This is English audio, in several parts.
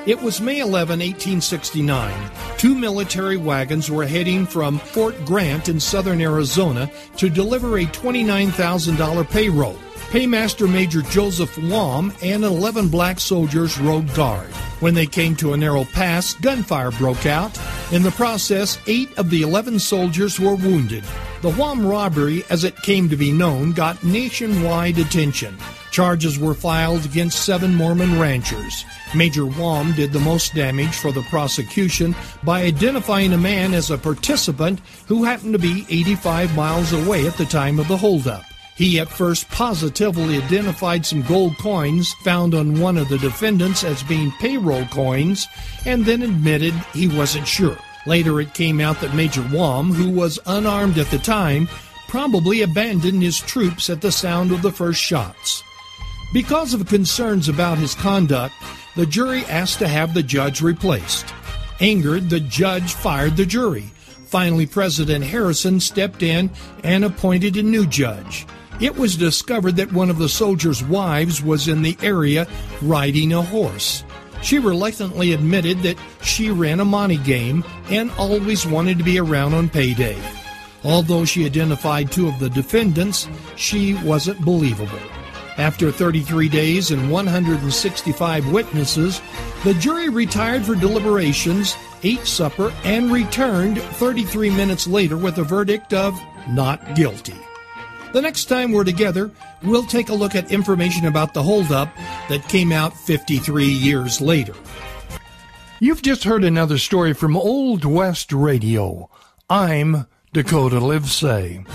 It was May 11, 1869. Two military wagons were heading from Fort Grant in southern Arizona to deliver a $29,000 payroll. Paymaster Major Joseph Wam and 11 black soldiers rode guard. When they came to a narrow pass, gunfire broke out. In the process, 8 of the 11 soldiers were wounded. The Wam robbery, as it came to be known, got nationwide attention. Charges were filed against 7 Mormon ranchers. Major Wam did the most damage for the prosecution by identifying a man as a participant who happened to be 85 miles away at the time of the holdup. He at first positively identified some gold coins found on one of the defendants as being payroll coins, and then admitted he wasn't sure. Later it came out that Major Wam, who was unarmed at the time, probably abandoned his troops at the sound of the first shots. Because of concerns about his conduct, the jury asked to have the judge replaced. Angered, the judge fired the jury. Finally, President Harrison stepped in and appointed a new judge. It was discovered that one of the soldiers' wives was in the area riding a horse. She reluctantly admitted that she ran a monte game and always wanted to be around on payday. Although she identified 2 of the defendants, she wasn't believable. After 33 days and 165 witnesses, the jury retired for deliberations, ate supper, and returned 33 minutes later with a verdict of not guilty. The next time we're together, we'll take a look at information about the holdup that came out 53 years later. You've just heard another story from Old West Radio. I'm Dakota Livesay.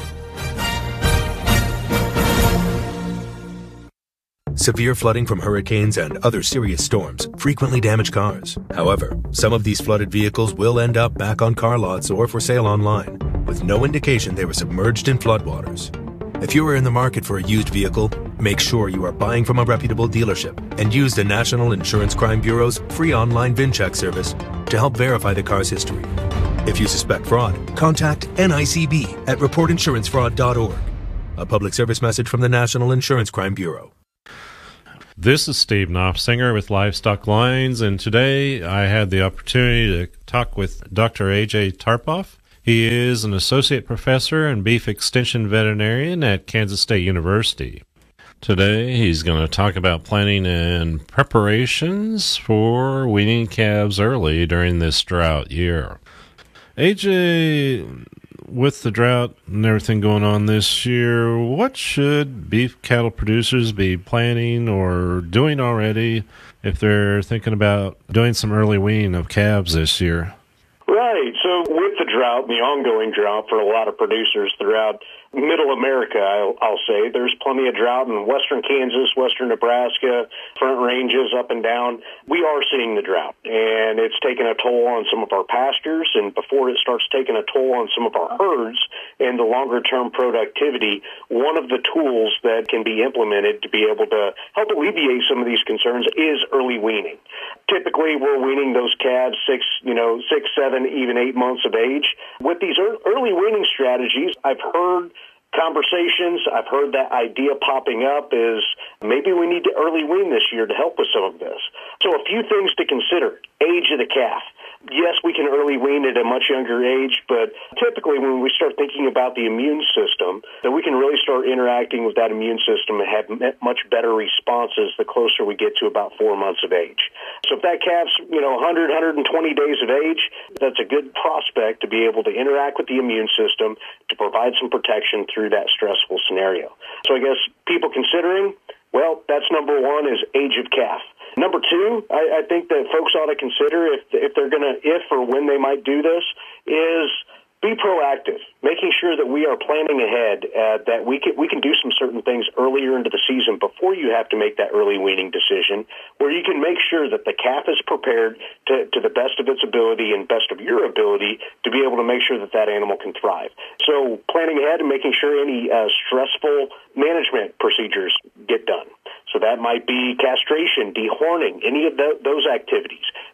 Severe flooding from hurricanes and other serious storms frequently damage cars. However, some of these flooded vehicles will end up back on car lots or for sale online, with no indication they were submerged in floodwaters. If you are in the market for a used vehicle, make sure you are buying from a reputable dealership and use the National Insurance Crime Bureau's free online VIN check service to help verify the car's history. If you suspect fraud, contact NICB at reportinsurancefraud.org. A public service message from the National Insurance Crime Bureau. This is Steve Knopfsinger with Livestock Lines, and today I had the opportunity to talk with Dr. A.J. Tarpoff. He is an associate professor and beef extension veterinarian at Kansas State University. Today he's going to talk about planning and preparations for weaning calves early during this drought year. AJ, with the drought and everything going on this year, what should beef cattle producers be planning or doing already if they're thinking about doing some early weaning of calves this year? Right. So with the drought, the ongoing drought for a lot of producers throughout Middle America, I'll say, there's plenty of drought in western Kansas, western Nebraska, front ranges up and down. We are seeing the drought, and it's taken a toll on some of our pastures, and before it starts taking a toll on some of our herds and the longer-term productivity, one of the tools that can be implemented to be able to help alleviate some of these concerns is early weaning. Typically, we're weaning those calves 6, 7, even 8 months of age. With these early weaning strategies, I've heard conversations, I've heard that idea popping up is maybe we need to early wean this year to help with some of this. So a few things to consider. Age of the calf. Yes, we can early wean at a much younger age, but typically when we start thinking about the immune system, that we can really start interacting with that immune system and have much better responses the closer we get to about 4 months of age. So if that calf's, 100, 120 days of age, that's a good prospect to be able to interact with the immune system to provide some protection through that stressful scenario. So I guess people considering, well, that's number one is age of calf. Number two, I think that folks ought to consider if they're going to, if or when they might do this, is be proactive, making sure that we are planning ahead, that we can do some certain things earlier into the season before you have to make that early weaning decision, where you can make sure that the calf is prepared to the best of its ability and best of your ability to be able to make sure that that animal can thrive. So planning ahead and making sure any stressful management procedures get done. So that might be castration, dehorning, any of those activities.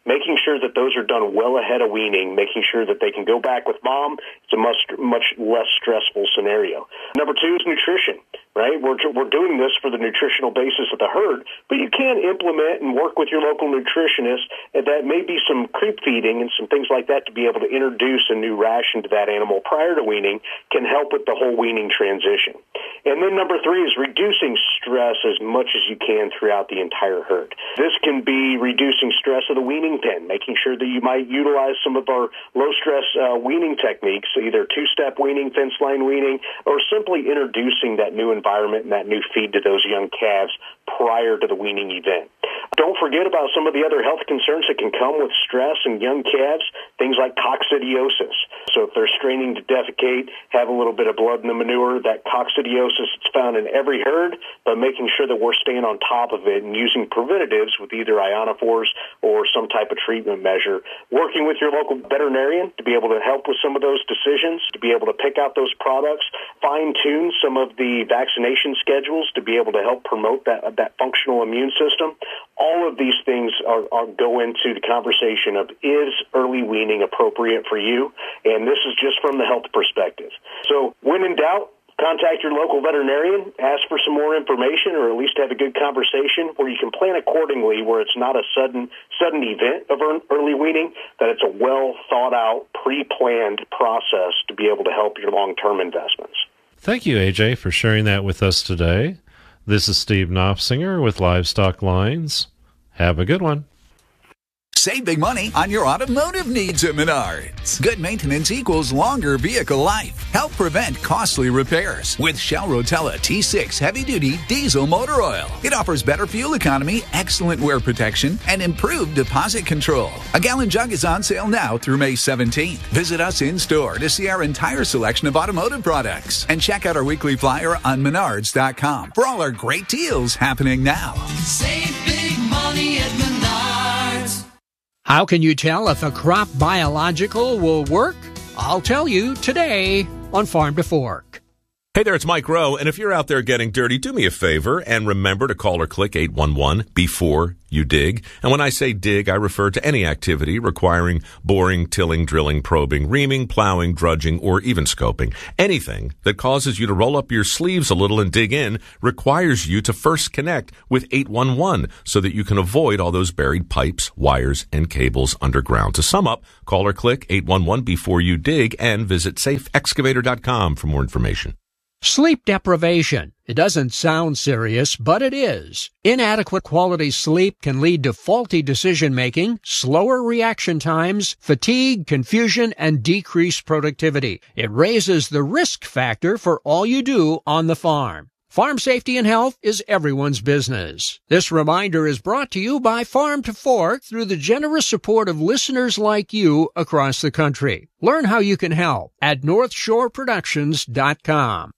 making sure that those are done well ahead of weaning, making sure that they can go back with mom. It's a much less stressful scenario. Number 2 is nutrition, right? We're doing this for the nutritional basis of the herd, but you can implement and work with your local nutritionist, and that may be some creep feeding and some things like that to be able to introduce a new ration to that animal prior to weaning can help with the whole weaning transition. And then number 3 is reducing stress as much as you can throughout the entire herd. This can be reducing stress of the weaning pen, making sure that you might utilize some of our low-stress weaning techniques, either two-step weaning, fence line weaning, or simply introducing that new environment and that new feed to those young calves prior to the weaning event. Don't forget about some of the other health concerns that can come with stress in young calves, things like coccidiosis. So if they're straining to defecate, have a little bit of blood in the manure, that coccidiosis is found in every herd, but making sure that we're staying on top of it and using preventatives with either ionophores or some type of treatment measure. Working with your local veterinarian to be able to help with some of those decisions, to be able to pick out those products, fine-tune some of the vaccination schedules to be able to help promote that functional immune system. All of these things are go into the conversation of, is early weaning appropriate for you? And this is just from the health perspective. So when in doubt, contact your local veterinarian, ask for some more information, or at least have a good conversation where you can plan accordingly, where it's not a sudden event of early weaning, that it's a well thought out, pre-planned process to be able to help your long-term investments. Thank you, AJ, for sharing that with us today. This is Steve Knopfsinger with Livestock Lines. Have a good one. Save big money on your automotive needs at Menards. Good maintenance equals longer vehicle life. Help prevent costly repairs with Shell Rotella T6 heavy-duty diesel motor oil. It offers better fuel economy, excellent wear protection, and improved deposit control. A gallon jug is on sale now through May 17th. Visit us in-store to see our entire selection of automotive products. And check out our weekly flyer on Menards.com for all our great deals happening now. Save big money at Menards. How can you tell if a crop biological will work? I'll tell you today on Farm to Fork. Hey there, it's Mike Rowe, and if you're out there getting dirty, do me a favor and remember to call or click 811 before you dig. And when I say dig, I refer to any activity requiring boring, tilling, drilling, probing, reaming, plowing, drudging, or even scoping. Anything that causes you to roll up your sleeves a little and dig in requires you to first connect with 811 so that you can avoid all those buried pipes, wires, and cables underground. To sum up, call or click 811 before you dig and visit safeexcavator.com for more information. Sleep deprivation. It doesn't sound serious, but it is. Inadequate quality sleep can lead to faulty decision-making, slower reaction times, fatigue, confusion, and decreased productivity. It raises the risk factor for all you do on the farm. Farm safety and health is everyone's business. This reminder is brought to you by Farm to Fork through the generous support of listeners like you across the country. Learn how you can help at NorthshoreProductions.com.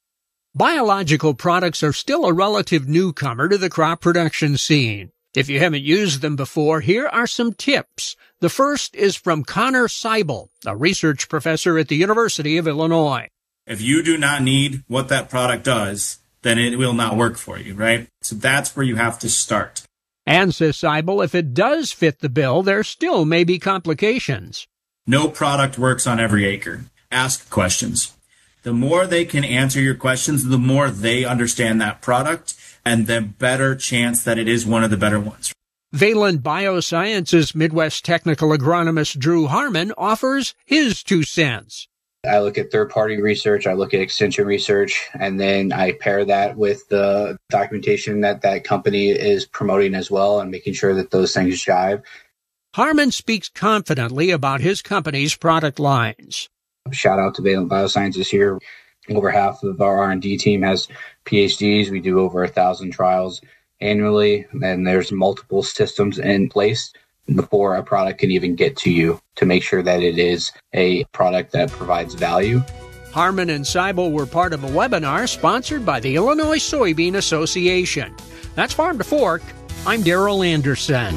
Biological products are still a relative newcomer to the crop production scene. If you haven't used them before, here are some tips. The first is from Connor Seibel, a research professor at the University of Illinois. If you do not need what that product does, then it will not work for you, right? So that's where you have to start. And, says Seibel, if it does fit the bill, there still may be complications. No product works on every acre. Ask questions. The more they can answer your questions, the more they understand that product, and the better chance that it is one of the better ones. Valent Biosciences Midwest technical agronomist Drew Harmon offers his 2 cents. I look at third-party research, I look at extension research, and then I pair that with the documentation that that company is promoting as well and making sure that those things jive. Harmon speaks confidently about his company's product lines. Shout out to Valent Biosciences here. Over half of our R&D team has PhDs. We do over 1,000 trials annually, and there's multiple systems in place before a product can even get to you to make sure that it is a product that provides value. Harmon and Seibel were part of a webinar sponsored by the Illinois Soybean Association. That's Farm to Fork. I'm Darrell Anderson.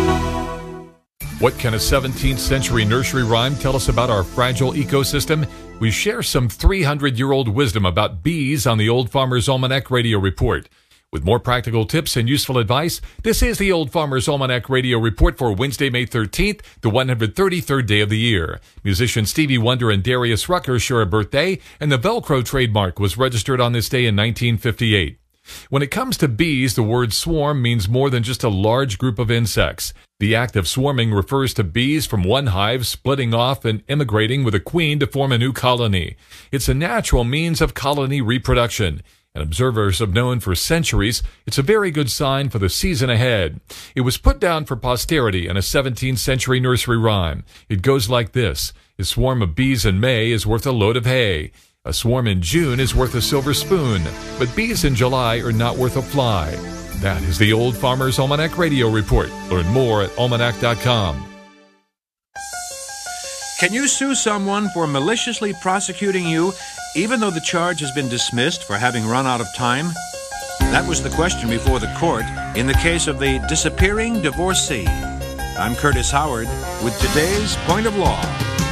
What can a 17th century nursery rhyme tell us about our fragile ecosystem? We share some 300-year-old wisdom about bees on the Old Farmer's Almanac radio report. With more practical tips and useful advice, this is the Old Farmer's Almanac Radio Report for Wednesday, May 13th, the 133rd day of the year. Musician Stevie Wonder and Darius Rucker share a birthday, and the Velcro trademark was registered on this day in 1958. When it comes to bees, the word swarm means more than just a large group of insects. The act of swarming refers to bees from one hive splitting off and immigrating with a queen to form a new colony. It's a natural means of colony reproduction. And observers have known for centuries it's a very good sign for the season ahead. It was put down for posterity in a 17th century nursery rhyme. It goes like this: a swarm of bees in May is worth a load of hay. A swarm in June is worth a silver spoon, but bees in July are not worth a fly. That is the Old Farmer's Almanac Radio Report. Learn more at almanac.com. Can you sue someone for maliciously prosecuting you even though the charge has been dismissed for having run out of time? That was the question before the court in the case of the disappearing divorcee. I'm Curtis Howard with today's Point of Law.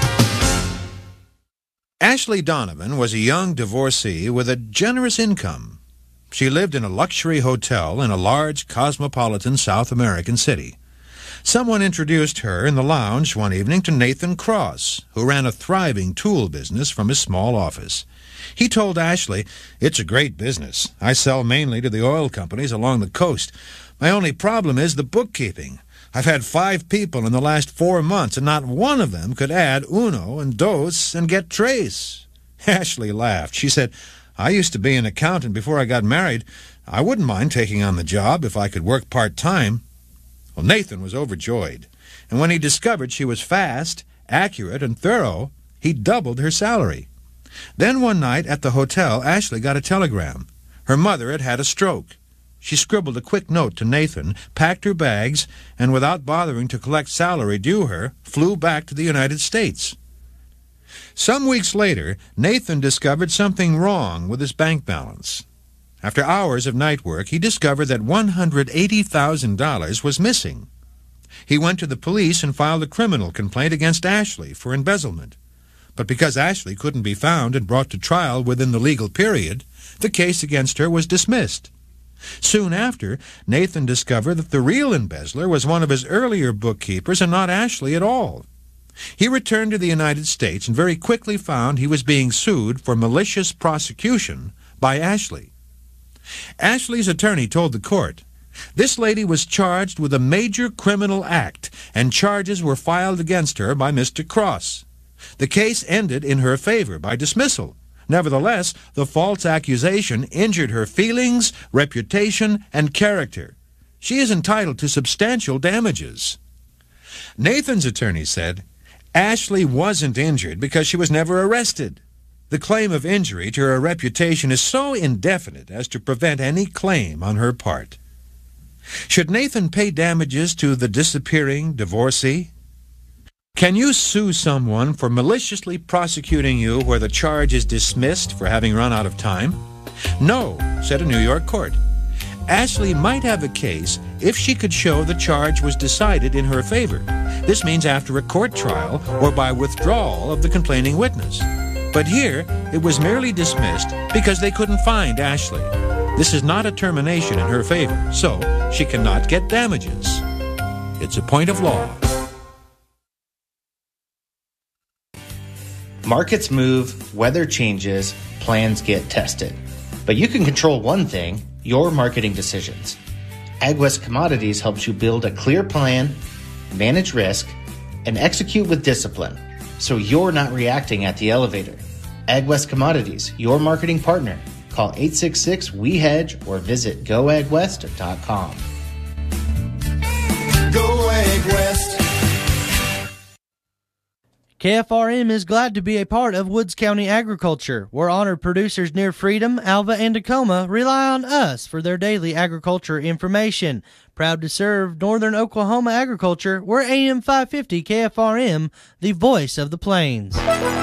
Ashley Donovan was a young divorcee with a generous income. She lived in a luxury hotel in a large cosmopolitan South American city. Someone introduced her in the lounge one evening to Nathan Cross, who ran a thriving tool business from his small office. He told Ashley, "It's a great business. I sell mainly to the oil companies along the coast. My only problem is the bookkeeping. I've had 5 people in the last 4 months, and not one of them could add uno and dos and get tres." Ashley laughed. She said, "I used to be an accountant before I got married. I wouldn't mind taking on the job if I could work part-time." Well, Nathan was overjoyed, and when he discovered she was fast, accurate, and thorough, he doubled her salary. Then one night at the hotel, Ashley got a telegram. Her mother had had a stroke. She scribbled a quick note to Nathan, packed her bags, and without bothering to collect salary due her, flew back to the United States. Some weeks later, Nathan discovered something wrong with his bank balance. After hours of night work, he discovered that $180,000 was missing. He went to the police and filed a criminal complaint against Ashley for embezzlement. But because Ashley couldn't be found and brought to trial within the legal period, the case against her was dismissed. Soon after, Nathan discovered that the real embezzler was one of his earlier bookkeepers and not Ashley at all. He returned to the United States and very quickly found he was being sued for malicious prosecution by Ashley. Ashley's attorney told the court, "This lady was charged with a major criminal act, and charges were filed against her by Mr. Cross. The case ended in her favor by dismissal. Nevertheless, the false accusation injured her feelings, reputation, and character. She is entitled to substantial damages." Nathan's attorney said, "Ashley wasn't injured because she was never arrested. The claim of injury to her reputation is so indefinite as to prevent any claim on her part." Should Nathan pay damages to the disappearing divorcee? Can you sue someone for maliciously prosecuting you where the charge is dismissed for having run out of time? No, said a New York court. Ashley might have a case if she could show the charge was decided in her favor. This means after a court trial or by withdrawal of the complaining witness. But here, it was merely dismissed because they couldn't find Ashley. This is not a termination in her favor, so she cannot get damages. It's a point of law. Markets move, weather changes, plans get tested. But you can control one thing, your marketing decisions. AgWest Commodities helps you build a clear plan, manage risk, and execute with discipline, so you're not reacting at the elevator. AgWest Commodities, your marketing partner. Call 866-WE-HEDGE or visit goagwest.com. Go AgWest. KFRM is glad to be a part of Woods County Agriculture, where honored producers near Freedom, Alva, and Tacoma rely on us for their daily agriculture information. Proud to serve Northern Oklahoma agriculture, we're AM 550 KFRM, the voice of the plains.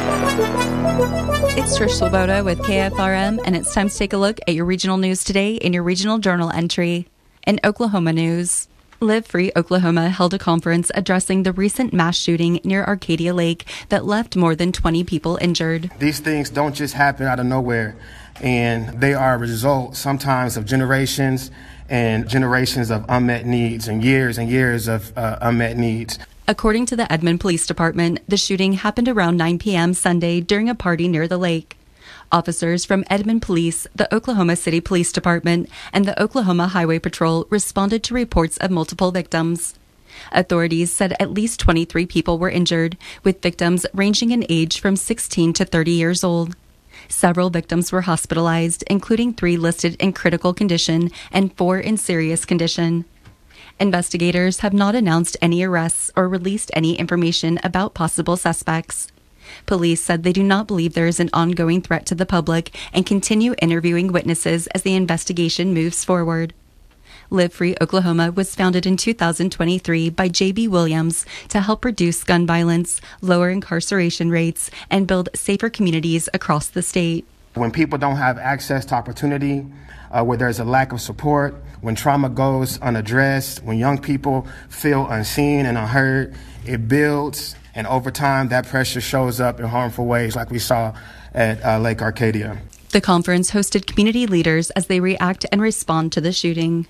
It's Trish Swoboda with KFRM, and it's time to take a look at your regional news today in your regional journal entry. In Oklahoma news, Live Free Oklahoma held a conference addressing the recent mass shooting near Arcadia Lake that left more than 20 people injured. These things don't just happen out of nowhere, and they are a result sometimes of generations and generations of unmet needs and years of unmet needs. According to the Edmond Police Department, the shooting happened around 9 p.m. Sunday during a party near the lake. Officers from Edmond Police, the Oklahoma City Police Department, and the Oklahoma Highway Patrol responded to reports of multiple victims. Authorities said at least 23 people were injured, with victims ranging in age from 16 to 30 years old. Several victims were hospitalized, including 3 listed in critical condition and 4 in serious condition. Investigators have not announced any arrests or released any information about possible suspects. Police said they do not believe there is an ongoing threat to the public and continue interviewing witnesses as the investigation moves forward. Live Free Oklahoma was founded in 2023 by J.B. Williams to help reduce gun violence, lower incarceration rates, and build safer communities across the state. When people don't have access to opportunity, where there's a lack of support, when trauma goes unaddressed, when young people feel unseen and unheard, it builds. And over time, that pressure shows up in harmful ways like we saw at Lake Arcadia. The conference hosted community leaders as they react and respond to the shooting.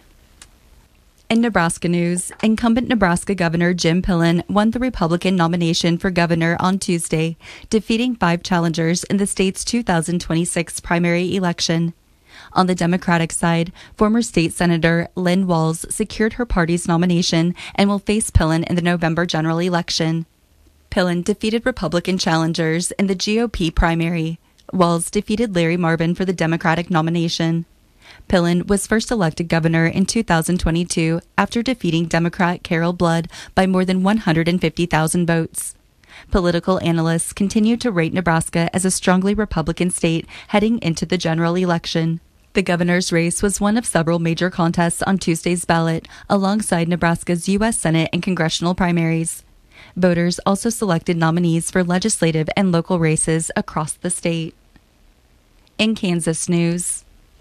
In Nebraska news, incumbent Nebraska Governor Jim Pillen won the Republican nomination for governor on Tuesday, defeating 5 challengers in the state's 2026 primary election. On the Democratic side, former state Senator Lynn Walls secured her party's nomination and will face Pillen in the November general election. Pillen defeated Republican challengers in the GOP primary. Walls defeated Larry Marvin for the Democratic nomination. Pillen was first elected governor in 2022 after defeating Democrat Carol Blood by more than 150,000 votes. Political analysts continue to rate Nebraska as a strongly Republican state heading into the general election. The governor's race was one of several major contests on Tuesday's ballot, alongside Nebraska's U.S. Senate and congressional primaries. Voters also selected nominees for legislative and local races across the state. In Kansas news,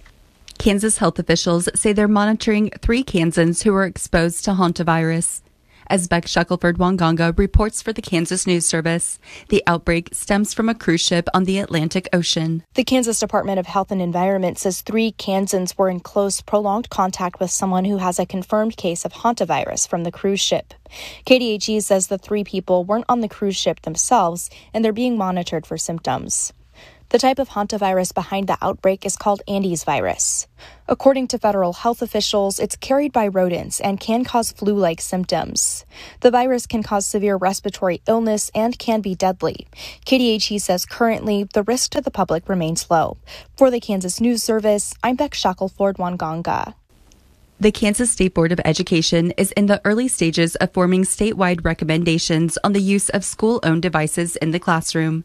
Kansas health officials say they're monitoring 3 Kansans who were exposed to hantavirus. As Beck Shackelford-Wanganga reports for the Kansas News Service, the outbreak stems from a cruise ship on the Atlantic Ocean. The Kansas Department of Health and Environment says 3 Kansans were in close, prolonged contact with someone who has a confirmed case of hantavirus from the cruise ship. KDHE says the 3 people weren't on the cruise ship themselves, and they're being monitored for symptoms. The type of hantavirus behind the outbreak is called Andes virus. According to federal health officials, it's carried by rodents and can cause flu-like symptoms. The virus can cause severe respiratory illness and can be deadly. KDHE says currently the risk to the public remains low. For the Kansas News Service, I'm Beck Shackelford-Wanganga. The Kansas State Board of Education is in the early stages of forming statewide recommendations on the use of school-owned devices in the classroom.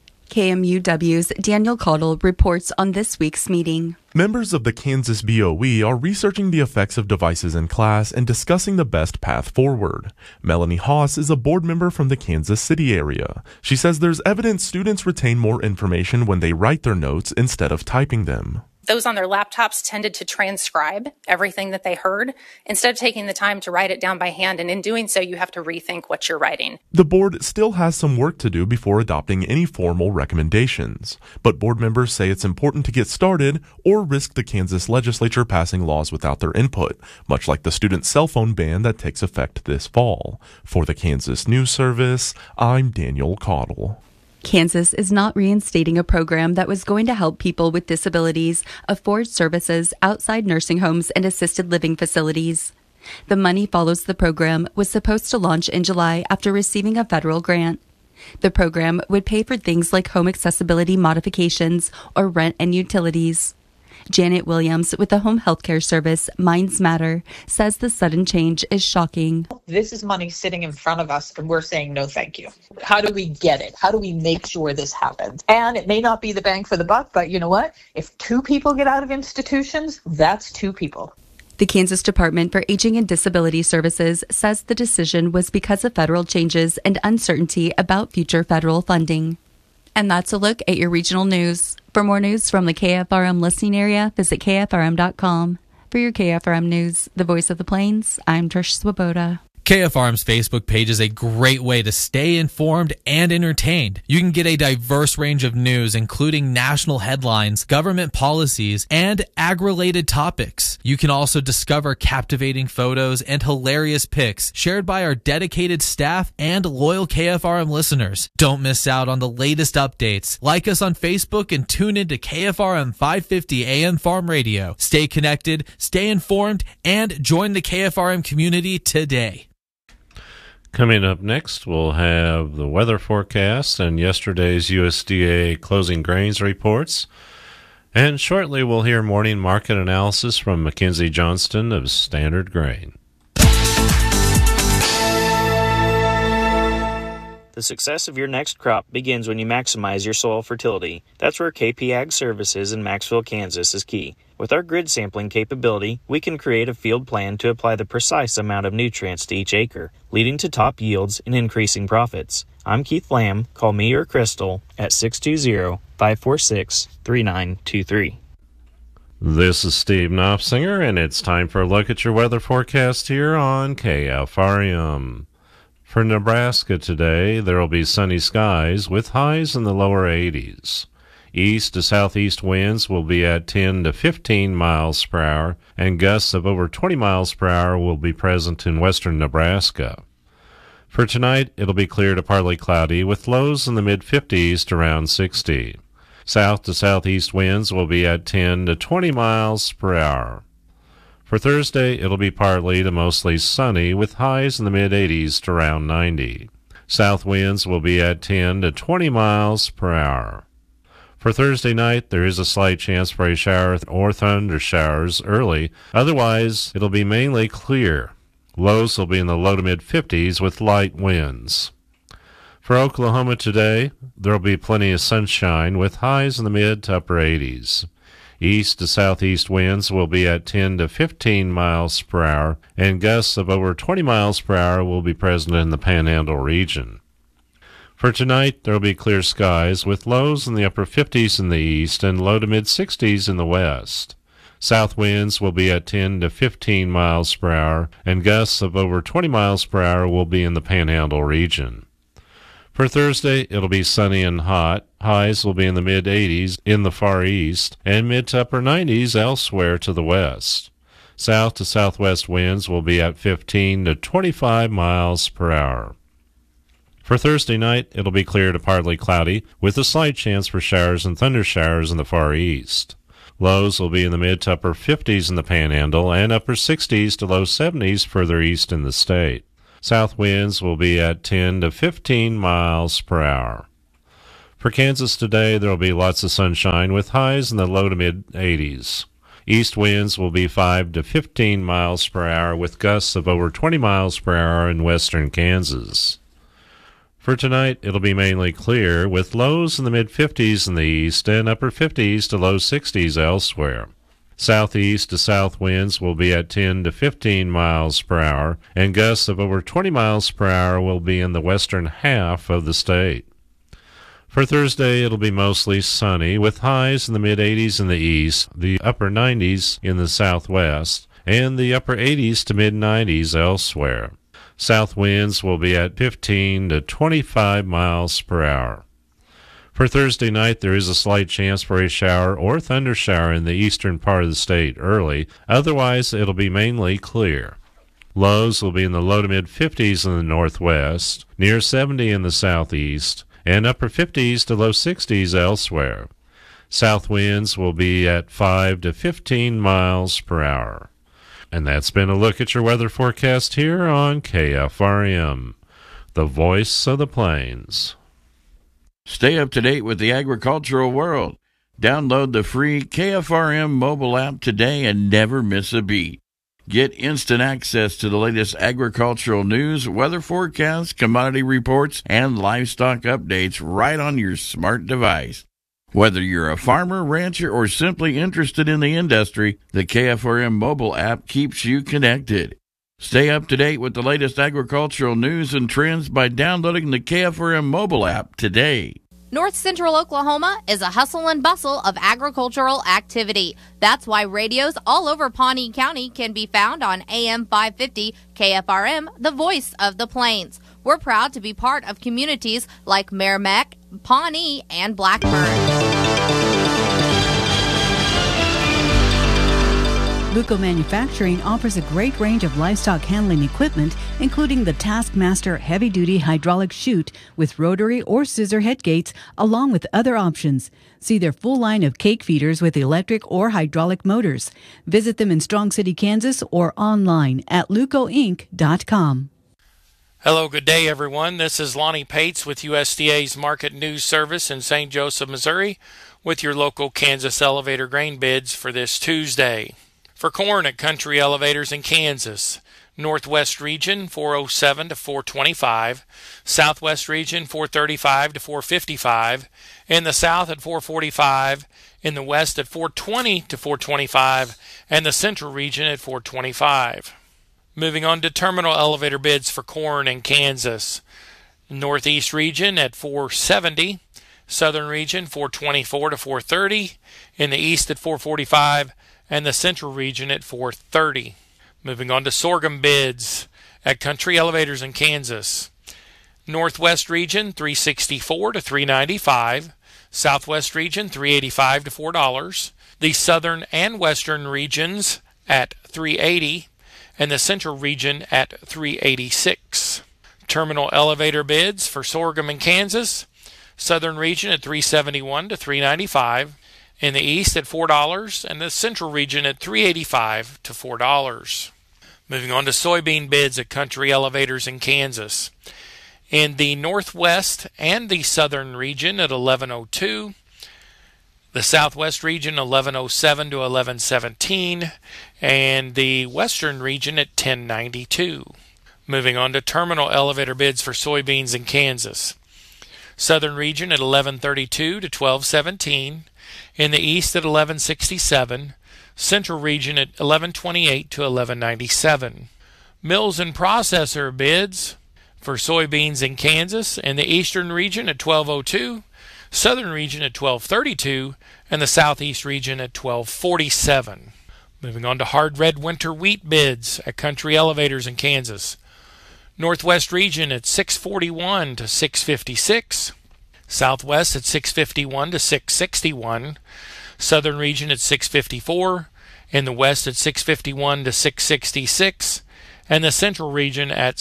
KMUW's Daniel Caudill reports on this week's meeting. Members of the Kansas BOE are researching the effects of devices in class and discussing the best path forward. Melanie Haas is a board member from the Kansas City area. She says there's evidence students retain more information when they write their notes instead of typing them. Those on their laptops tended to transcribe everything that they heard instead of taking the time to write it down by hand. And in doing so, you have to rethink what you're writing. The board still has some work to do before adopting any formal recommendations. But board members say it's important to get started or risk the Kansas legislature passing laws without their input, much like the student cell phone ban that takes effect this fall. For the Kansas News Service, I'm Daniel Caudill. Kansas is not reinstating a program that was going to help people with disabilities afford services outside nursing homes and assisted living facilities. The Money Follows the program was supposed to launch in July after receiving a federal grant. The program would pay for things like home accessibility modifications or rent and utilities. Janet Williams with the home healthcare service Minds Matter says the sudden change is shocking. This is money sitting in front of us and we're saying no thank you. How do we get it? How do we make sure this happens? And it may not be the bang for the buck, but you know what? If 2 people get out of institutions, that's 2 people. The Kansas Department for Aging and Disability Services says the decision was because of federal changes and uncertainty about future federal funding. And that's a look at your regional news. For more news from the KFRM listening area, visit KFRM.com. For your KFRM News, the voice of the Plains, I'm Trish Swoboda. KFRM's Facebook page is a great way to stay informed and entertained. You can get a diverse range of news, including national headlines, government policies, and ag-related topics. You can also discover captivating photos and hilarious pics shared by our dedicated staff and loyal KFRM listeners. Don't miss out on the latest updates. Like us on Facebook and tune into KFRM 550 AM Farm Radio. Stay connected, stay informed, and join the KFRM community today. Coming up next, we'll have the weather forecast and yesterday's USDA closing grains reports. And shortly, we'll hear morning market analysis from Mackenzie Johnston of Standard Grain. The success of your next crop begins when you maximize your soil fertility. That's where KP Ag Services in Maxville, Kansas is key. With our grid sampling capability, we can create a field plan to apply the precise amount of nutrients to each acre, leading to top yields and increasing profits. I'm Keith Lamb. Call me or Crystal at 620-546-3923. This is Steve Knopfsinger, and it's time for a look at your weather forecast here on KFRM. For Nebraska today, there will be sunny skies with highs in the lower 80s. East to southeast winds will be at 10 to 15 miles per hour, and gusts of over 20 miles per hour will be present in western Nebraska. For tonight, it'll be clear to partly cloudy with lows in the mid-50s to around 60. South to southeast winds will be at 10 to 20 miles per hour. For Thursday, it'll be partly to mostly sunny with highs in the mid-80s to around 90. South winds will be at 10 to 20 miles per hour. For Thursday night, there is a slight chance for a shower or thunder showers early. Otherwise, it'll be mainly clear. Lows will be in the low to mid-50s with light winds. For Oklahoma today, there will be plenty of sunshine with highs in the mid to upper 80s. East to southeast winds will be at 10 to 15 miles per hour, and gusts of over 20 miles per hour will be present in the Panhandle region. For tonight, there will be clear skies with lows in the upper 50s in the east and low to mid-60s in the west. South winds will be at 10 to 15 miles per hour, and gusts of over 20 miles per hour will be in the Panhandle region. For Thursday, it'll be sunny and hot. Highs will be in the mid-80s in the far east and mid to upper 90s elsewhere to the west. South to southwest winds will be at 15 to 25 miles per hour. For Thursday night, it'll be clear to partly cloudy, with a slight chance for showers and thunder showers in the far east. Lows will be in the mid to upper 50s in the Panhandle and upper 60s to low 70s further east in the state. South winds will be at 10 to 15 miles per hour. For Kansas today, there will be lots of sunshine with highs in the low to mid-80s. East winds will be 5 to 15 miles per hour with gusts of over 20 miles per hour in western Kansas. For tonight, it'll be mainly clear, with lows in the mid-50s in the east and upper 50s to low 60s elsewhere. Southeast to south winds will be at 10 to 15 miles per hour, and gusts of over 20 miles per hour will be in the western half of the state. For Thursday, it'll be mostly sunny, with highs in the mid-80s in the east, the upper 90s in the southwest, and the upper 80s to mid-90s elsewhere. South winds will be at 15 to 25 miles per hour. For Thursday night, there is a slight chance for a shower or thunder shower in the eastern part of the state early. Otherwise, it'll be mainly clear. Lows will be in the low to mid-50s in the northwest, near 70 in the southeast, and upper 50s to low 60s elsewhere. South winds will be at 5 to 15 miles per hour. And that's been a look at your weather forecast here on KFRM, the voice of the plains. Stay up to date with the agricultural world. Download the free KFRM mobile app today and never miss a beat. Get instant access to the latest agricultural news, weather forecasts, commodity reports, and livestock updates right on your smart device. Whether you're a farmer, rancher, or simply interested in the industry, the KFRM mobile app keeps you connected. Stay up to date with the latest agricultural news and trends by downloading the KFRM mobile app today. North Central Oklahoma is a hustle and bustle of agricultural activity. That's why radios all over Pawnee County can be found on AM 550 KFRM, the voice of the Plains. We're proud to be part of communities like Merrimack, Pawnee, and Blackburn. Luco Manufacturing offers a great range of livestock handling equipment, including the Taskmaster heavy-duty hydraulic chute with rotary or scissor head gates, along with other options. See their full line of cake feeders with electric or hydraulic motors. Visit them in Strong City, Kansas, or online at lucoinc.com. Hello, good day, everyone. This is Lonnie Pates with USDA's Market News Service in St. Joseph, Missouri, with your local Kansas elevator grain bids for this Tuesday. For corn at Country Elevators in Kansas, Northwest region 407 to 425, Southwest region 435 to 455, in the South at 445, in the West at 420 to 425, and the Central region at 425. Moving on to terminal elevator bids for corn in Kansas, Northeast region at 470, Southern region 424 to 430, in the East at 445, and the Central region at 430. Moving on to sorghum bids at Country Elevators in Kansas. Northwest region 364 to 395, Southwest region 385 to $4, the Southern and Western regions at 380, and the Central region at 386. Terminal elevator bids for sorghum in Kansas. Southern region at 371 to 395. In the East at $4, and the Central region at $3.85 to $4. Moving on to soybean bids at Country Elevators in Kansas. In the Northwest and the Southern region at $11.02, the Southwest region $11.07 to $11.17, and the Western region at $10.92. Moving on to terminal elevator bids for soybeans in Kansas. Southern region at $11.32 to $12.17. In the East at $11.67, Central region at $11.28 to $11.97. Mills and processor bids for soybeans in Kansas in the Eastern region at $12.02, Southern region at $12.32, and the Southeast region at $12.47. Moving on to hard red winter wheat bids at Country Elevators in Kansas. Northwest region at $6.41 to $6.56. Southwest at $6.51 to $6.61, Southern region at $6.54, in the West at $6.51 to $6.66, and the Central region at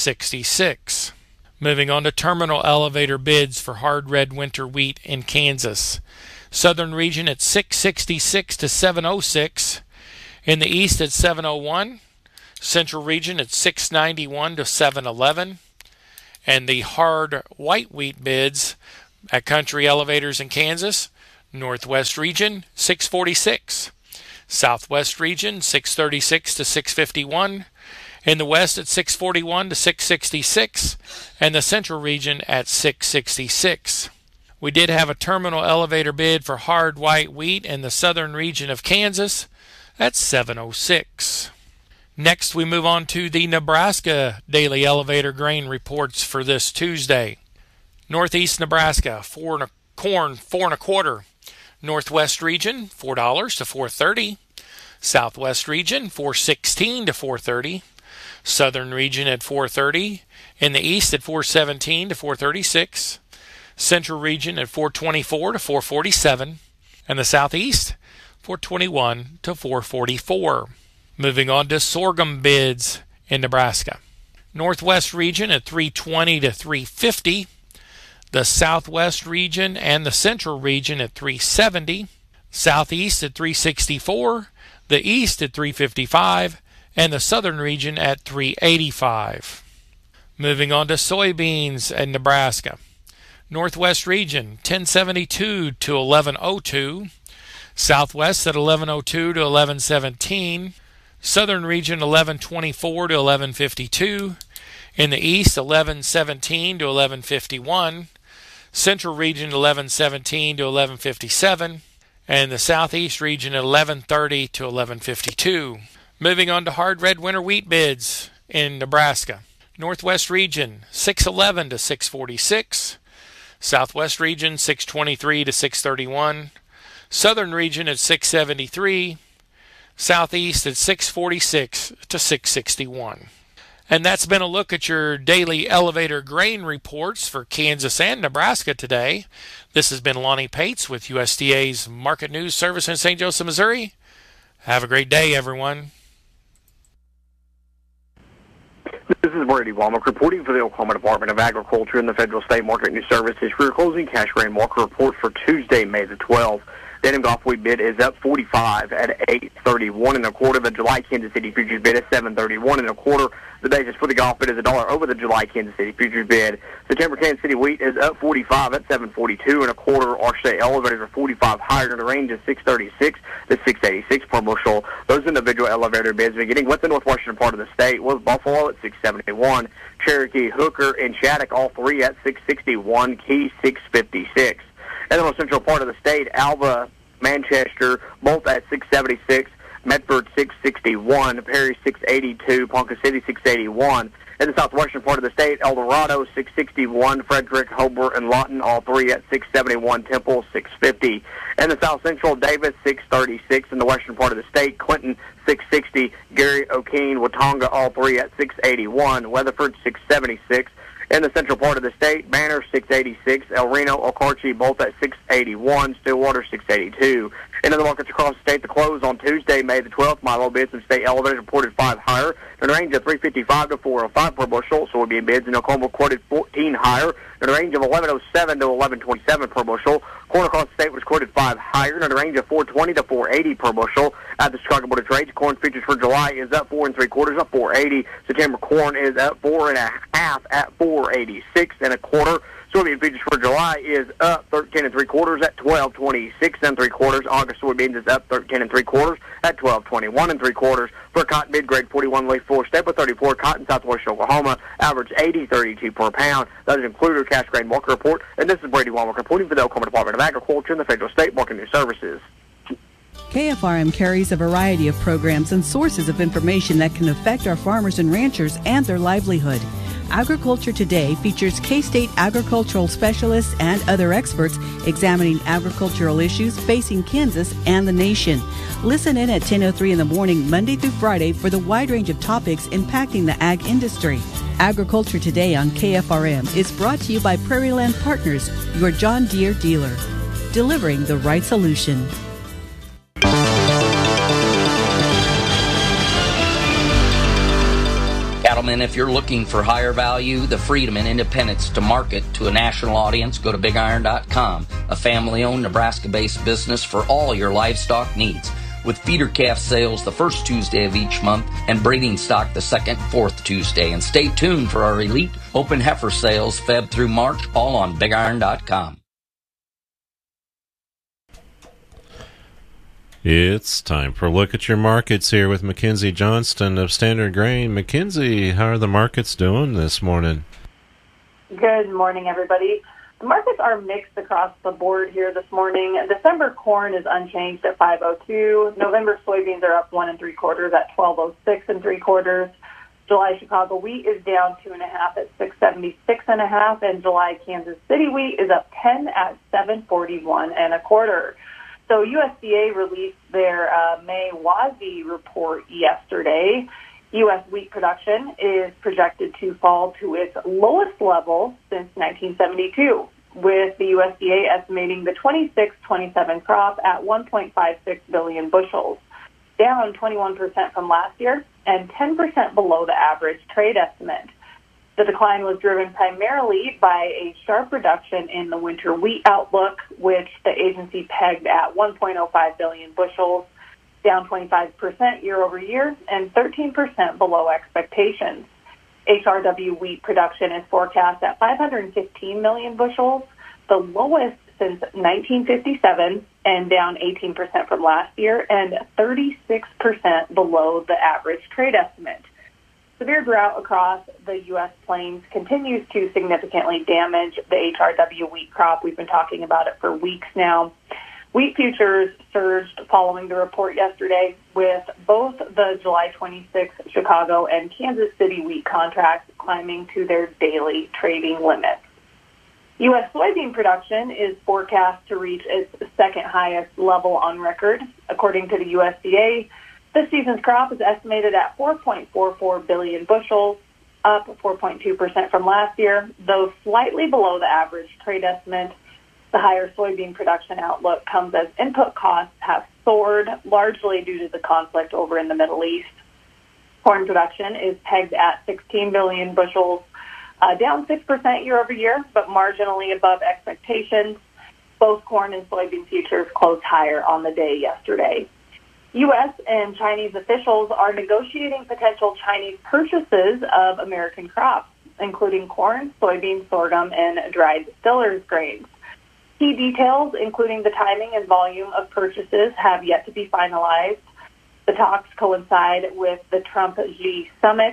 $6.66. Moving on to terminal elevator bids for hard red winter wheat in Kansas. Southern region at $6.66 to $7.06, in the East at $7.01, Central region at $6.91 to $7.11, and the hard white wheat bids at Country Elevators in Kansas. Northwest region $6.46, Southwest region $6.36 to $6.51, in the West at $6.41 to $6.66, and the Central region at $6.66. We did have a terminal elevator bid for hard white wheat in the Southern region of Kansas at $7.06. Next, we move on to the Nebraska daily elevator grain reports for this Tuesday. Northeast Nebraska, corn 4.25. Northwest region $4 to $4.30. Southwest region $4.16 to $4.30. Southern region at $4.30. In the East at $4.17 to $4.36. Central region at $4.24 to $4.47. And the Southeast $4.21 to $4.44. Moving on to sorghum bids in Nebraska. Northwest region at $3.20 to $3.50. The Southwest region and the Central region at $3.70. Southeast at $3.64. The East at $3.55. And the Southern region at $3.85. Moving on to soybeans in Nebraska. Northwest region $10.72 to $11.02. Southwest at $11.02 to $11.17. Southern region $11.24 to $11.52. In the East $11.17 to $11.51. Central region $11.17 to $11.57. And the Southeast region $11.30 to $11.52. Moving on to hard red winter wheat bids in Nebraska. Northwest region $6.11 to $6.46. Southwest region 623 to 631. Southern region at 673. Southeast at 646 to 661. And that's been a look at your daily elevator grain reports for Kansas and Nebraska today. This has been Lonnie Pates with USDA's Market News Service in St. Joseph, Missouri. Have a great day, everyone. This is Brady Womack reporting for the Oklahoma Department of Agriculture and the Federal State Market News Services for your closing cash grain market report for Tuesday, May the 12th. The Denham Gulf wheat bid is up 45 at 8.31 1/4. The July Kansas City futures bid is 7.31 1/4. The basis for the Gulf bid is $1 over the July Kansas City futures bid. September Kansas City wheat is up 45 at 7.42 1/4. Our state elevators are 45 higher in the range of 636 to 686 per bushel. Those individual elevator bids beginning with the northwestern part of the state was Buffalo at 671, Cherokee, Hooker, and Shattuck, all three at 661, Key 656. In the most central part of the state, Alva, Manchester, both at 676, Medford 661, Perry 682, Ponca City 681. In the southwestern part of the state, El Dorado 661, Frederick, Hobart, and Lawton, all three at 671, Temple 650. In the south central, Davis 636. In the western part of the state, Clinton 660, Gary, O'Keene, Watonga, all three at 681, Weatherford 676. In the central part of the state, Banner 686, El Reno, Okarche, both at 681, Stillwater 682. In the markets across the state, the close on Tuesday, May the 12th, my low bids and state elevators reported 5 higher in a range of 355 to 405 per bushel. Soybean bids in Oklahoma quoted 14 higher in a range of 1107 to 1127 per bushel. Corn across the state was quoted 5 higher in a range of 420 to 480 per bushel. At the Chicago Board of Trade, corn futures for July is up 4 3/4, up 480. September corn is up 4 1/2 at 486 1/4. Soybean futures for July is up 13 3/4 at 1226 3/4. August soybeans is up 13 3/4 at 1221 3/4. For cotton mid grade 41 leaf 4 staple 34 cotton southwest Oklahoma average 80.32 per pound. That is included your cash grain market report. And this is Brady Womack reporting for the Oklahoma Department of Agriculture and the Federal State Market News Services. KFRM carries a variety of programs and sources of information that can affect our farmers and ranchers and their livelihood. Agriculture Today features K-State agricultural specialists and other experts examining agricultural issues facing Kansas and the nation. Listen in at 10:03 in the morning, Monday through Friday, for the wide range of topics impacting the ag industry. Agriculture Today on KFRM is brought to you by Prairie Land Partners, your John Deere dealer, delivering the right solution. Cattlemen, if you're looking for higher value, the freedom and independence to market to a national audience, go to BigIron.com, a family-owned Nebraska-based business for all your livestock needs. With feeder calf sales the first Tuesday of each month and breeding stock the second, fourth Tuesday. And stay tuned for our elite open heifer sales Feb through March, all on BigIron.com. It's time for a look at your markets here with Mackenzie Johnston of Standard Grain. Mackenzie, how are the markets doing this morning? Good morning, everybody. The markets are mixed across the board here this morning. December corn is unchanged at 502. November soybeans are up 1 3/4 at 1206 3/4. July Chicago wheat is down 2.5 at 676 1/2, and July Kansas City wheat is up 10 at 741 1/4. So USDA released their May WASDE report yesterday. U.S. wheat production is projected to fall to its lowest level since 1972, with the USDA estimating the 26-27 crop at 1.56 billion bushels, down 21% from last year and 10% below the average trade estimate. The decline was driven primarily by a sharp reduction in the winter wheat outlook, which the agency pegged at 1.05 billion bushels, down 25% year over year and 13% below expectations. HRW wheat production is forecast at 515 million bushels, the lowest since 1957 and down 18% from last year and 36% below the average trade estimate. Severe drought across the U.S. plains continues to significantly damage the HRW wheat crop. We've been talking about it for weeks now. Wheat futures surged following the report yesterday, with both the July 26 Chicago and Kansas City wheat contracts climbing to their daily trading limits. U.S. soybean production is forecast to reach its second highest level on record. According to the USDA, this season's crop is estimated at 4.44 billion bushels, up 4.2% from last year, though slightly below the average trade estimate. The higher soybean production outlook comes as input costs have soared, largely due to the conflict over in the Middle East. Corn production is pegged at 16 billion bushels, down 6% year over year, but marginally above expectations. Both corn and soybean futures closed higher on the day yesterday. U.S. and Chinese officials are negotiating potential Chinese purchases of American crops, including corn, soybeans, sorghum, and dried distillers grains. Key details, including the timing and volume of purchases, have yet to be finalized. The talks coincide with the Trump-Xi summit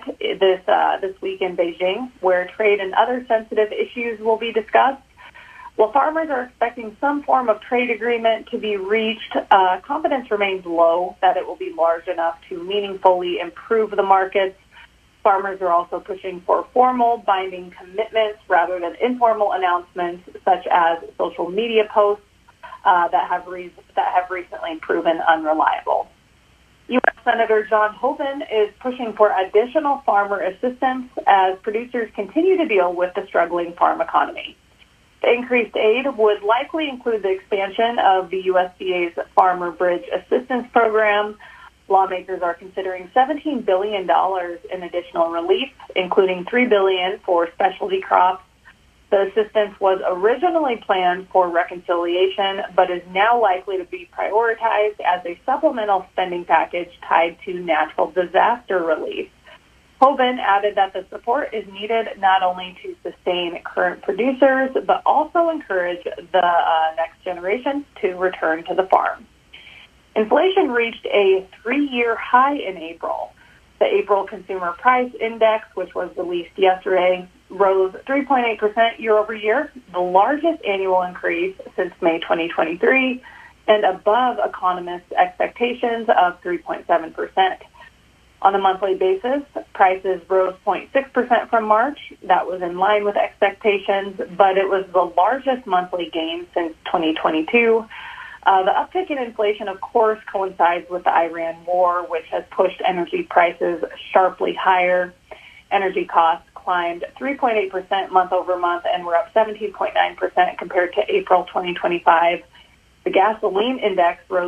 this week in Beijing, where trade and other sensitive issues will be discussed. While farmers are expecting some form of trade agreement to be reached, confidence remains low that it will be large enough to meaningfully improve the markets. Farmers are also pushing for formal binding commitments rather than informal announcements, such as social media posts that have recently proven unreliable. U.S. Senator John Hoeven is pushing for additional farmer assistance as producers continue to deal with the struggling farm economy. The increased aid would likely include the expansion of the USDA's Farmer Bridge Assistance Program. Lawmakers are considering $17 billion in additional relief, including $3 billion for specialty crops. The assistance was originally planned for reconciliation, but is now likely to be prioritized as a supplemental spending package tied to natural disaster relief. Hoeven added that the support is needed not only to sustain current producers, but also encourage the next generation to return to the farm. Inflation reached a 3-year high in April. The April Consumer Price Index, which was released yesterday, rose 3.8% year over year, the largest annual increase since May 2023, and above economists' expectations of 3.7%. On a monthly basis, prices rose 0.6% from March. That was in line with expectations, but it was the largest monthly gain since 2022. The uptick in inflation, of course, coincides with the Iran war, which has pushed energy prices sharply higher. Energy costs climbed 3.8% month over month and were up 17.9% compared to April 2025. The gasoline index rose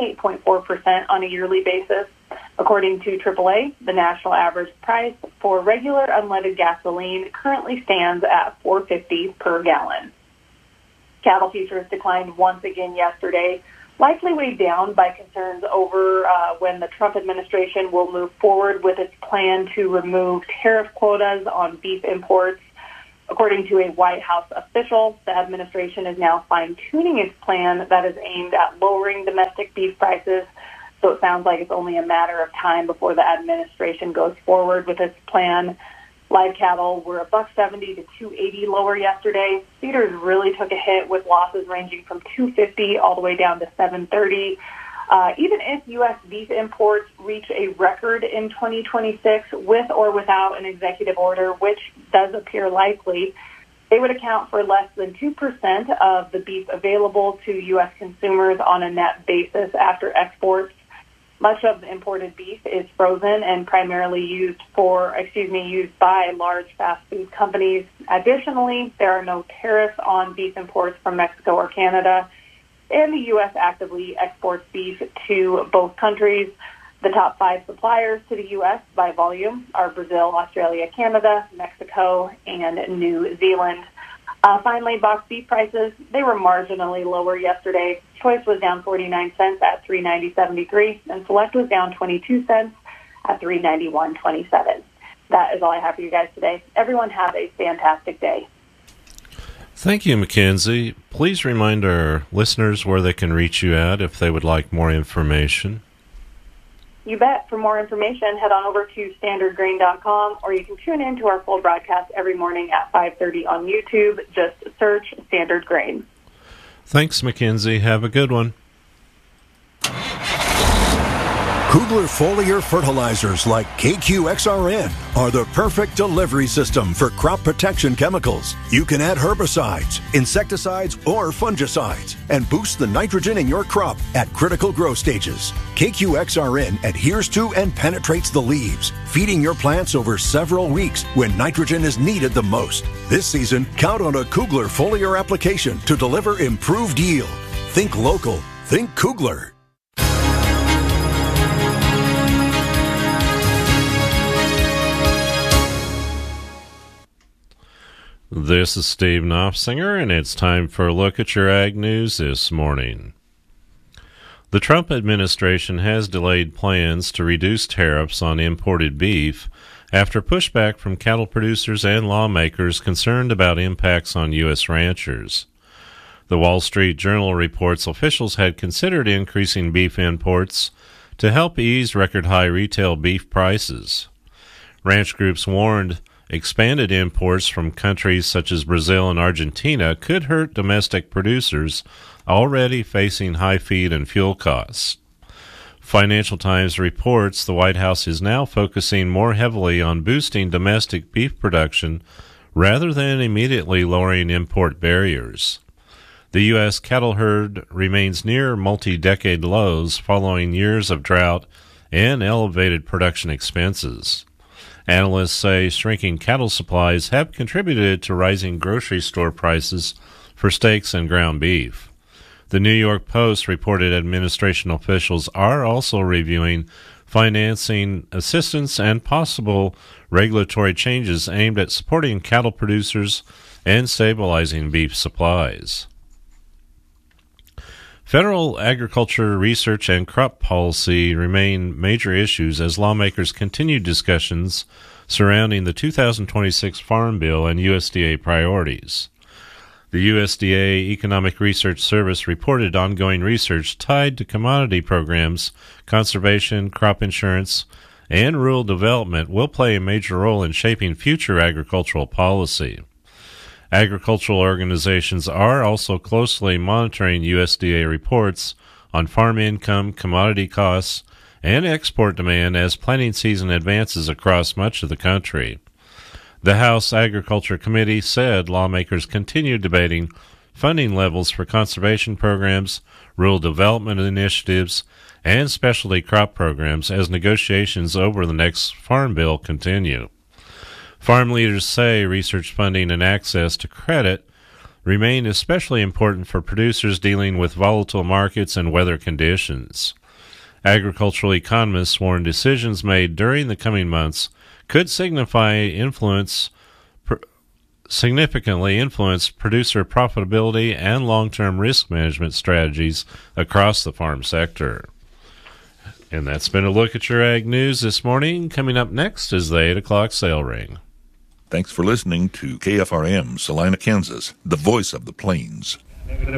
28.4% on a yearly basis. According to AAA, the national average price for regular unleaded gasoline currently stands at $4.50 per gallon. Cattle futures declined once again yesterday, likely weighed down by concerns over when the Trump administration will move forward with its plan to remove tariff quotas on beef imports. According to a White House official, the administration is now fine-tuning its plan that is aimed at lowering domestic beef prices. So it sounds like it's only a matter of time before the administration goes forward with its plan. Live cattle were $1.70 to $2.80 lower yesterday. Feeders really took a hit with losses ranging from $2.50 all the way down to $7.30. Even if U.S. beef imports reach a record in 2026 with or without an executive order, which does appear likely, they would account for less than 2% of the beef available to U.S. consumers on a net basis after exports. Much of the imported beef is frozen and primarily used by large fast food companies. Additionally, there are no tariffs on beef imports from Mexico or Canada, and the U.S. actively exports beef to both countries. The top 5 suppliers to the U.S. by volume are Brazil, Australia, Canada, Mexico, and New Zealand. Finally, boxed beef prices, they were marginally lower yesterday. Choice was down 49 cents at $3.90.73, and Select was down 22 cents at $3.91.27. That is all I have for you guys today. Everyone have a fantastic day. Thank you, Mackenzie. Please remind our listeners where they can reach you at if they would like more information. You bet. For more information, head on over to standardgrain.com, or you can tune in to our full broadcast every morning at 5:30 on YouTube. Just search Standard Grain. Thanks, Mackenzie. Have a good one. Kugler foliar fertilizers like KQXRN are the perfect delivery system for crop protection chemicals. You can add herbicides, insecticides, or fungicides and boost the nitrogen in your crop at critical growth stages. KQXRN adheres to and penetrates the leaves, feeding your plants over several weeks when nitrogen is needed the most. This season, count on a Kugler foliar application to deliver improved yield. Think local. Think Kugler. This is Steve Knopfsinger, and it's time for a look at your ag news this morning. The Trump administration has delayed plans to reduce tariffs on imported beef after pushback from cattle producers and lawmakers concerned about impacts on U.S. ranchers. The Wall Street Journal reports officials had considered increasing beef imports to help ease record-high retail beef prices. Ranch groups warned expanded imports from countries such as Brazil and Argentina could hurt domestic producers already facing high feed and fuel costs. Financial Times reports the White House is now focusing more heavily on boosting domestic beef production rather than immediately lowering import barriers. The U.S. cattle herd remains near multi-decade lows following years of drought and elevated production expenses. Analysts say shrinking cattle supplies have contributed to rising grocery store prices for steaks and ground beef. The New York Post reported administration officials are also reviewing financing assistance and possible regulatory changes aimed at supporting cattle producers and stabilizing beef supplies. Federal agriculture research and crop policy remain major issues as lawmakers continue discussions surrounding the 2026 Farm Bill and USDA priorities. The USDA Economic Research Service reported ongoing research tied to commodity programs, conservation, crop insurance, and rural development will play a major role in shaping future agricultural policy. Agricultural organizations are also closely monitoring USDA reports on farm income, commodity costs, and export demand as planting season advances across much of the country. The House Agriculture Committee said lawmakers continue debating funding levels for conservation programs, rural development initiatives, and specialty crop programs as negotiations over the next Farm Bill continue. Farm leaders say research funding and access to credit remain especially important for producers dealing with volatile markets and weather conditions. Agricultural economists warn decisions made during the coming months could significantly influence producer profitability and long-term risk management strategies across the farm sector. And that's been a look at your ag news this morning. Coming up next is the 8 o'clock sale ring. Thanks for listening to KFRM, Salina, Kansas, the voice of the plains. Welcome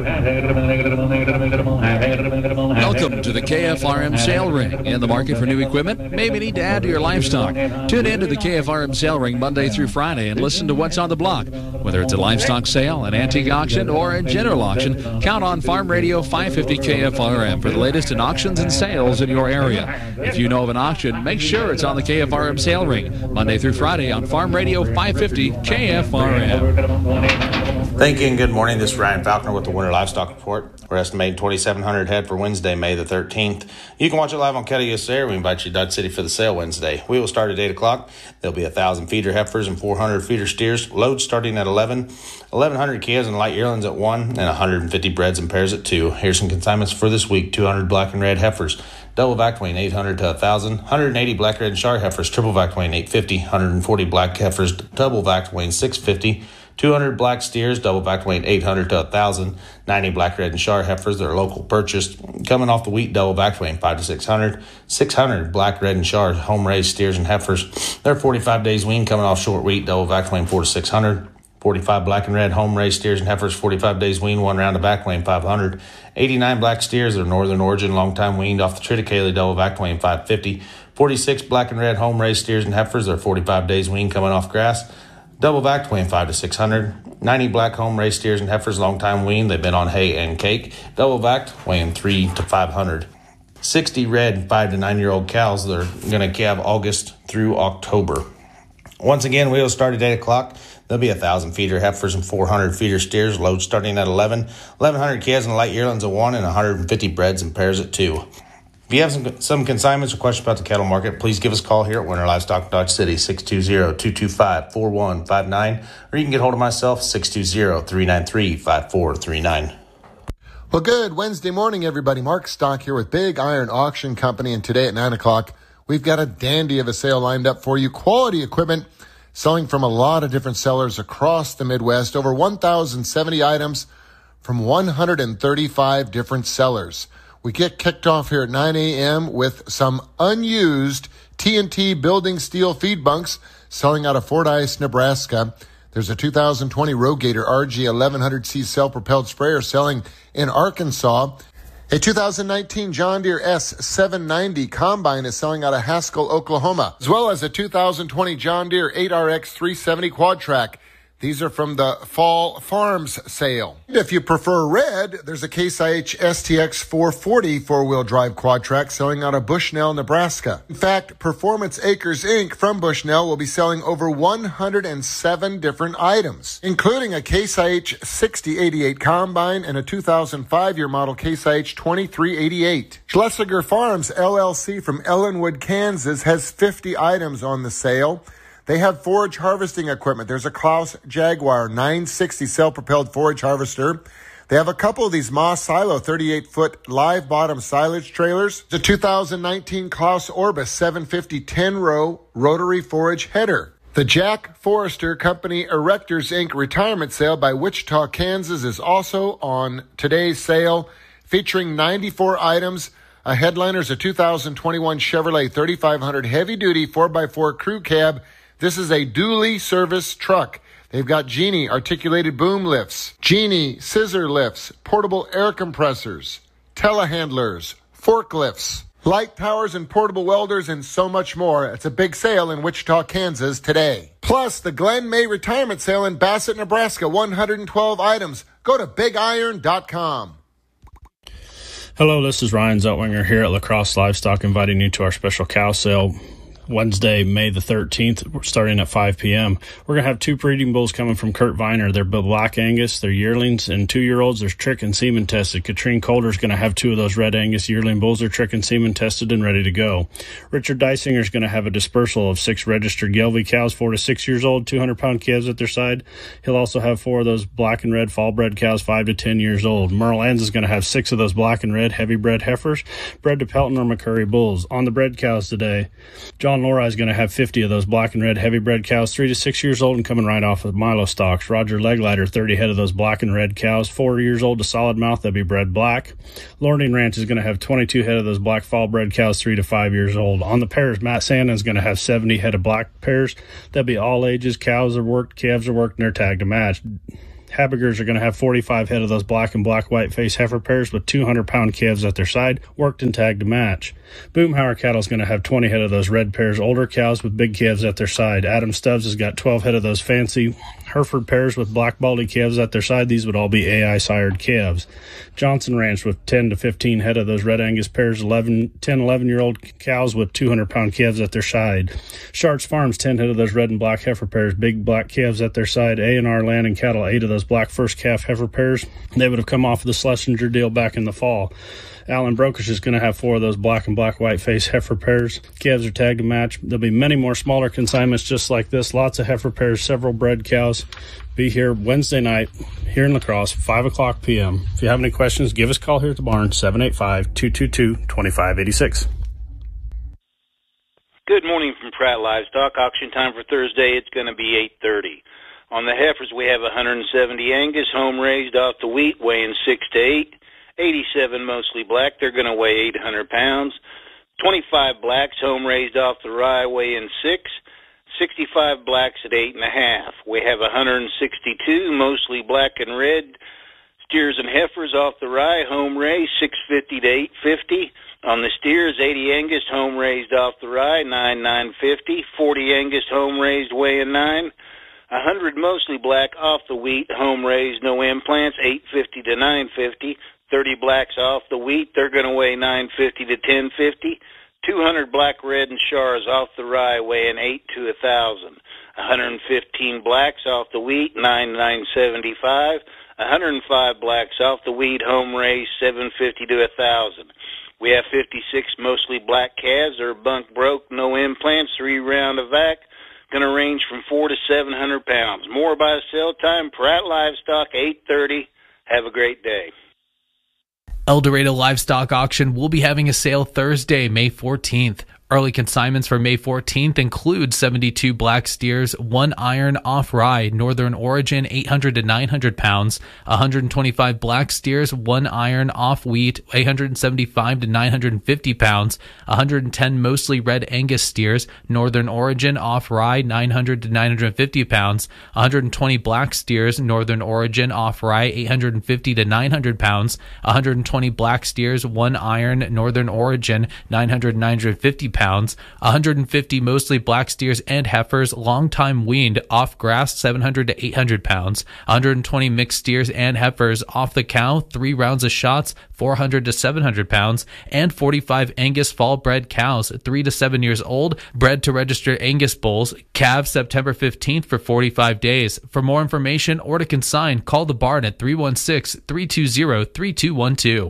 to the KFRM Sale Ring. In the market for new equipment? Maybe need to add to your livestock. Tune in to the KFRM Sale Ring Monday through Friday and listen to what's on the block. Whether it's a livestock sale, an antique auction, or a general auction, count on Farm Radio 550 KFRM for the latest in auctions and sales in your area. If you know of an auction, make sure it's on the KFRM Sale Ring Monday through Friday on Farm Radio 550 KFRM. Thank you and good morning. This is Ryan Falconer with the Winter Livestock Report. We're estimating 2,700 head for Wednesday, May the 13th. You can watch it live on KDSR. We invite you to Dodge City for the sale Wednesday. We will start at 8 o'clock. There'll be 1,000 feeder heifers and 400 feeder steers. Loads starting at 11. 1,100 calves and light yearlings at 1, and 150 breds and pairs at 2. Here's some consignments for this week. 200 black and red heifers, double vac weighing 800 to 1,000. 180 black, red, and Shire heifers, triple vac weighing 850. 140 black heifers, double vac weighing 650. 200 black steers, double vac weighing 800 to 1,000. 90 black, red, and Shire heifers that are local purchased. Coming off the wheat, double vac weighing 5 to 600. 600 black, red, and Shire home raised steers and heifers. They're 45 days wean, coming off short wheat, double vac weighing 4 to 600. 45 black and red home raised steers and heifers, 45 days wean, 1 round of vac weighing 500. 89 black steers that are northern origin, long time weaned off the triticale, double vac weighing 550. 46 black and red home raised steers and heifers that are 45 days wean, coming off grass. Double vac weighing 5 to 600. 90 black home raised steers and heifers, long time weaned. They've been on hay and cake. Double vac weighing 3 to 500. 60 red 5 to 9 year old cows that are going to calve August through October. Once again, we will start at 8 o'clock. There'll be 1,000 feeder heifers and 400 feeder steers, load starting at 11, 1,100 calves and light yearlings at 1, and 150 breds and pairs at 2. If you have some consignments or questions about the cattle market, please give us a call here at Winter Livestock Dodge City, 620-225-4159, or you can get hold of myself, 620-393-5439. Well, good Wednesday morning, everybody. Mark Stock here with Big Iron Auction Company, and today at 9 o'clock, we've got a dandy of a sale lined up for you. Quality equipment selling from a lot of different sellers across the Midwest, over 1,070 items from 135 different sellers. We get kicked off here at 9 a.m. with some unused TNT building steel feed bunks selling out of Fordyce, Nebraska. There's a 2020 Rogator RG 1100C self-propelled sprayer selling in Arkansas. A 2019 John Deere S790 combine is selling out of Haskell, Oklahoma, as well as a 2020 John Deere 8RX 370 quad track. These are from the Fall Farms sale. If you prefer red, there's a Case IH STX 440 four-wheel drive quad track selling out of Bushnell, Nebraska. In fact, Performance Acres Inc. from Bushnell will be selling over 107 different items, including a Case IH 6088 combine and a 2005-year model Case IH 2388. Schlesinger Farms LLC from Ellenwood, Kansas has 50 items on the sale. They have forage harvesting equipment. There's a Klaus Jaguar 960 self-propelled forage harvester. They have a couple of these Moss Silo 38-foot live bottom silage trailers. The 2019 Klaus Orbis 750 10-row rotary forage header. The Jack Forrester Company Erectors Inc. retirement sale by Wichita, Kansas is also on today's sale, featuring 94 items. A headliner is a 2021 Chevrolet 3500 heavy-duty 4x4 crew cab. This is a dually service truck. They've got Genie articulated boom lifts, Genie scissor lifts, portable air compressors, telehandlers, forklifts, light towers and portable welders, and so much more. It's a big sale in Wichita, Kansas today. Plus, the Glen May retirement sale in Bassett, Nebraska, 112 items. Go to bigiron.com. Hello, this is Ryan Zeltwinger here at La Crosse Livestock, inviting you to our special cow sale Wednesday, May the 13th, we're starting at 5 p.m. We're going to have two breeding bulls coming from Kurt Viner. They're Black Angus, they're yearlings, and 2-year-olds. There's trick and semen tested. Katrine Calder's going to have 2 of those Red Angus yearling bulls. They're trick and semen tested and ready to go. Richard Dysinger's going to have a dispersal of 6 registered Gelbvieh cows, 4 to 6 years old, 200-pound calves at their side. He'll also have 4 of those black and red fall-bred cows, 5 to 10 years old. Merle Enns is going to have 6 of those black and red heavy-bred heifers, bred to Pelton or McCurry bulls. On the bred cows today, John Lori is going to have 50 of those black and red heavy bred cows, 3 to 6 years old and coming right off of Milo stocks. Roger Leglighter, 30 head of those black and red cows, 4 years old to solid mouth, they'll be bred black. Lorning Ranch is going to have 22 head of those black fall bred cows, 3 to 5 years old. On the pairs, Matt Sandin is going to have 70 head of black pairs. They'll be all ages. Cows are worked, calves are worked, and they're tagged to match. Habigers are going to have 45 head of those black and black white face heifer pairs with 200-pound calves at their side, worked and tagged to match. Boomhauer Cattle is going to have 20 head of those red pairs, older cows with big calves at their side. Adam Stubbs has got 12 head of those fancy Hereford pairs with black baldy calves at their side. These would all be AI sired calves. Johnson Ranch with 10 to 15 head of those Red Angus pairs, 11-year-old cows with 200-pound calves at their side. Sharks Farms, 10 head of those red and black heifer pairs, big black calves at their side. A&R Land and Cattle, 8 of those black first calf heifer pairs. They would have come off of the Schlesinger deal back in the fall. Alan Brokish is going to have 4 of those black and black white face heifer pairs. Calves are tagged to match. There'll be many more smaller consignments just like this. Lots of heifer pairs, several bred cows. Be here Wednesday night here in La Crosse, 5 o'clock p.m. If you have any questions, give us a call here at the barn, 785-222-2586. Good morning from Pratt Livestock. Auction time for Thursday, it's going to be 8:30. On the heifers, we have 170 Angus, home raised off the wheat, weighing 6 to 8. 87 mostly black, they're going to weigh 800 pounds. 25 blacks, home raised off the rye, weighing 6. 65 blacks at 8.5. We have 162 mostly black and red steers and heifers off the rye, home raised 650 to 850. On the steers, 80 Angus, home raised off the rye, 950. 40 Angus, home raised, weighing 9. 100 mostly black off the wheat, home raised, no implants, 850 to 950. 30 blacks off the wheat, they're going to weigh 950 to 1050. 200 black, red, and Chars off the rye weighing 8 to 1,000. 115 blacks off the wheat, 975. 105 blacks off the wheat, home raised, 750 to 1,000. We have 56 mostly black calves. They're bunk broke, no implants, 3 round of vac. Going to range from 400 to 700 pounds. More by sale time. Pratt Livestock, 8:30. Have a great day. El Dorado Livestock Auction will be having a sale Thursday, May 14th. Early consignments for May 14th include 72 black steers, 1 iron off rye, Northern Origin, 800 to 900 pounds, 125 black steers, 1 iron off wheat, 875 to 950 pounds, 110 mostly red Angus steers, Northern Origin off rye, 900 to 950 pounds, 120 black steers, Northern Origin off rye, 850 to 900 pounds, 120 black steers, 1 iron Northern Origin, 900 to 950 pounds, 150 mostly black steers and heifers, long time weaned, off grass, 700 to 800 pounds, 120 mixed steers and heifers off the cow, 3 rounds of shots, 400 to 700 pounds, and 45 Angus fall bred cows, 3 to 7 years old, bred to registered Angus bulls, calves September 15th for 45 days. For more information or to consign, call the barn at 316-320-3212.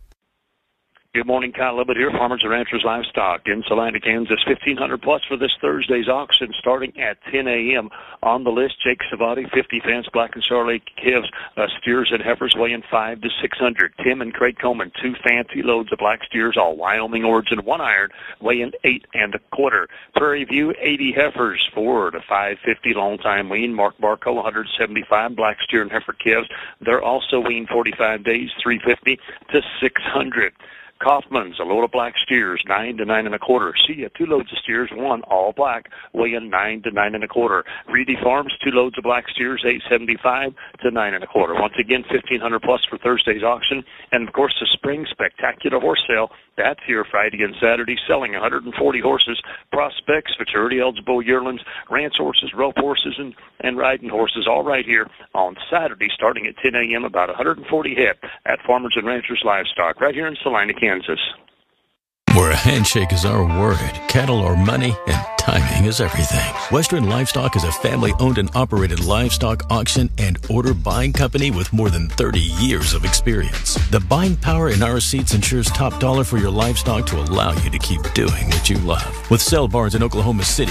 Good morning, Kyle Libet here, Farmers and Ranchers Livestock in Salina, Kansas. 1,500 plus for this Thursday's auction starting at 10 a.m. On the list, Jake Savati, 50 fence black and Charlotte calves, steers and heifers weighing 500 to 600. Tim and Craig Coleman, 2 fancy loads of black steers, all Wyoming origin, 1 iron, weighing 8 1/4. Prairie View, 80 heifers, 4 to 550 long time wean. Mark Barco, 175 black steer and heifer calves. They're also weaned 45 days, 350 to 600. Kaufman's, a load of black steers, 9 to 9 1/4. See, 2 loads of steers, 1 all black, weighing 9 to 9 1/4. Reedy Farms, 2 loads of black steers, 875 to 9 1/4. Once again, 1,500 plus for Thursday's auction. And of course, the spring spectacular horse sale, that's here Friday and Saturday, selling 140 horses, prospects, maturity eligible yearlings, ranch horses, rope horses, and riding horses, all right here on Saturday, starting at 10 a.m., about 140 head at Farmers and Ranchers Livestock, right here in Salina, Kansas. Where a handshake is our word, cattle are money, and timing is everything. Western Livestock is a family-owned and operated livestock auction and order buying company with more than 30 years of experience. The buying power in our seats ensures top dollar for your livestock to allow you to keep doing what you love. With sale barns in Oklahoma City,